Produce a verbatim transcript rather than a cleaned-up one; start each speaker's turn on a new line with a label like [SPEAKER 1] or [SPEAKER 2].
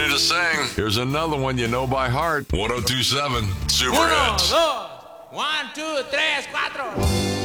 [SPEAKER 1] ready to sing. Here's another one you know by heart. one oh two point seven Super
[SPEAKER 2] Uno,
[SPEAKER 1] Hits.
[SPEAKER 2] dos, one, two, tres, cuatro.